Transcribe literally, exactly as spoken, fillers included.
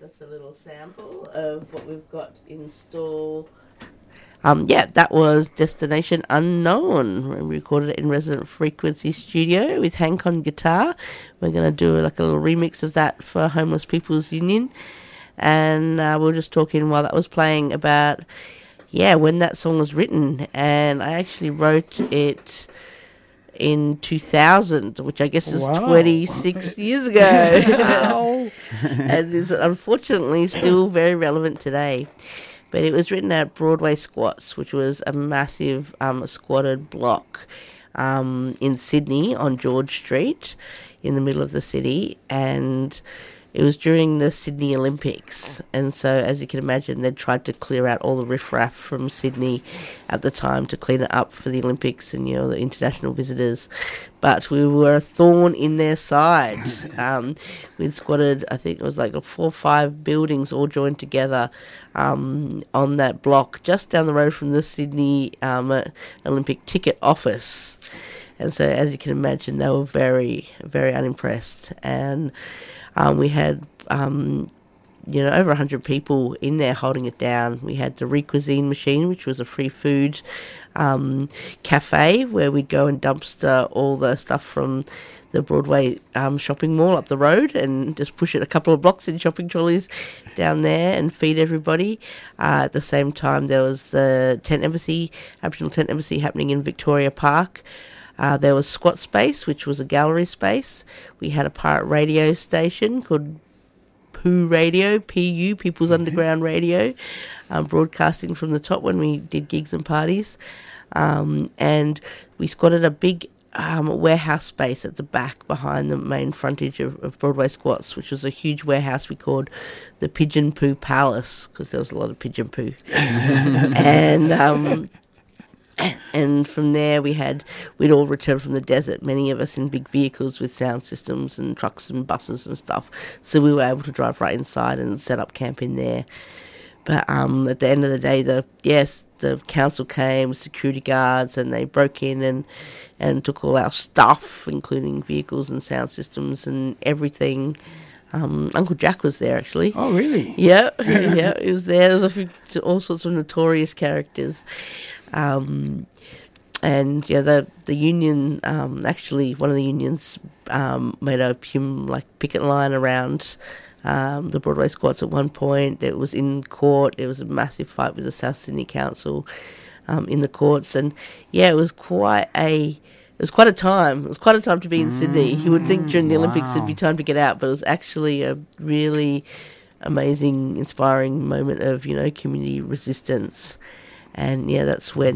That's a little sample of what we've got in store. Um, yeah, that was Destination Unknown. We recorded it in Resonant Frequency Studio with Hank on guitar. We're going to do like a little remix of that for Homeless People's Union. And uh, we were just talking while that was playing about, yeah, when that song was written. And I actually wrote it in two thousand, which I guess is wow. twenty-six years ago. Wow. And is unfortunately still very relevant today. But it was written at Broadway Squats, which was a massive um, squatted block um, in Sydney on George Street in the middle of the city. And it was during the Sydney Olympics. And so, as you can imagine, they'd tried to clear out all the riffraff from Sydney at the time to clean it up for the Olympics and, you know, the international visitors. But we were a thorn in their side. Um, we'd squatted, I think it was like four or five buildings all joined together um, on that block just down the road from the Sydney um, uh, Olympic ticket office. And so, as you can imagine, they were very, very unimpressed. And Um, we had, um, you know, over one hundred people in there holding it down. We had the Recuisine machine, which was a free food um, cafe where we'd go and dumpster all the stuff from the Broadway um, shopping mall up the road and just push it a couple of blocks in shopping trolleys down there and feed everybody. Uh, at the same time, there was the tent embassy, Aboriginal tent embassy happening in Victoria Park. Uh, there was Squat Space, which was a gallery space. We had a pirate radio station called Poo Radio, P U, People's mm-hmm. Underground Radio, um, broadcasting from the top when we did gigs and parties. Um, and we squatted a big um, warehouse space at the back behind the main frontage of, of Broadway Squats, which was a huge warehouse we called the Pigeon Poo Palace, because there was a lot of pigeon poo. and... Um, And from there, we had, we'd all returned from the desert, many of us in big vehicles with sound systems and trucks and buses and stuff. So we were able to drive right inside and set up camp in there. But um, at the end of the day, the yes, the council came, security guards, and they broke in and, and took all our stuff, including vehicles and sound systems and everything. Um, Uncle Jack was there, actually. Oh, really? Yeah, yeah, he was there. There was a few, all sorts of notorious characters. Um, and yeah, the the union um, actually one of the unions um, made a human like picket line around um, the Broadway Squats at one point. It was in court. It was a massive fight with the South Sydney Council um, in the courts, and yeah, it was quite a it was quite a time. It was quite a time to be in mm, Sydney. You would think during the wow. Olympics it'd be time to get out, but it was actually a really amazing, inspiring moment of you know community resistance. And yeah, that's when